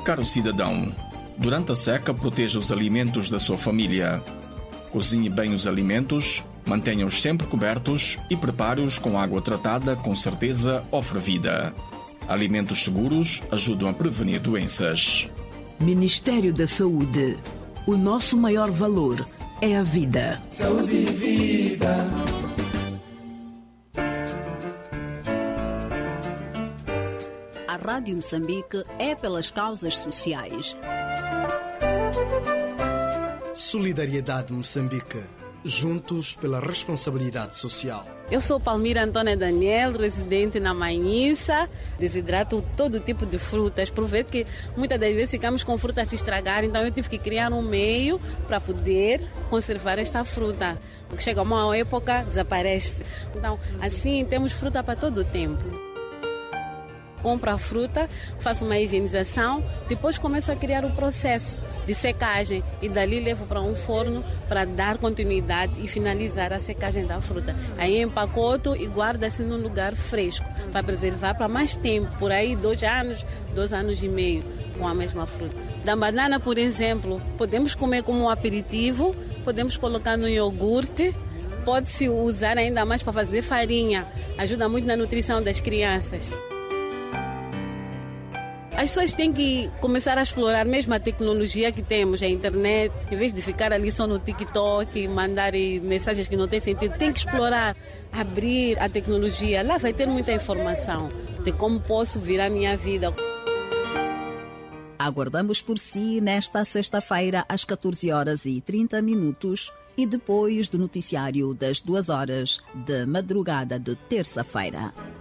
Caro cidadão, durante a seca proteja os alimentos da sua família. Cozinhe bem os alimentos, mantenha-os sempre cobertos e prepare-os com água tratada com certeza ou fervida. Alimentos seguros ajudam a prevenir doenças. Ministério da Saúde. O nosso maior valor é a vida. Saúde e vida. A Rádio Moçambique é pelas causas sociais. Solidariedade Moçambique. Juntos pela responsabilidade social. Eu sou Palmira Antônia Daniel, residente na Manhissa. Desidrato todo tipo de frutas. Aproveito que muitas das vezes ficamos com fruta a se estragar, então eu tive que criar um meio para poder conservar esta fruta. Porque chega uma época, desaparece. Então, assim, temos fruta para todo o tempo. Compro a fruta, faço uma higienização, depois começo a criar o processo de secagem e dali levo para um forno para dar continuidade e finalizar a secagem da fruta. Aí empacoto e guardo assim num lugar fresco para preservar para mais tempo, por aí 2 anos, 2 anos e meio com a mesma fruta. Da banana, por exemplo, podemos comer como um aperitivo, podemos colocar no iogurte, pode-se usar ainda mais para fazer farinha, ajuda muito na nutrição das crianças. As pessoas têm que começar a explorar mesmo a tecnologia que temos, a internet, em vez de ficar ali só no TikTok, mandar mensagens que não têm sentido. Tem que explorar, abrir a tecnologia. Lá vai ter muita informação de como posso virar a minha vida. Aguardamos por si nesta sexta-feira às 14h30 e depois do noticiário das 2 horas de madrugada de terça-feira.